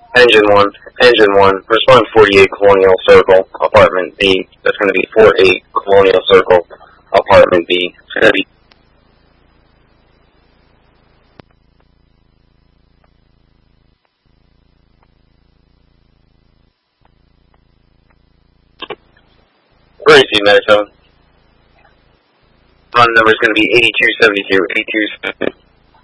Engine 1, respond 48 Colonial Circle, Apartment B. That's going to be 48 Colonial Circle, Apartment B. It's going to be Gracie, Minnesota. Run number is going to be 8272, 8272.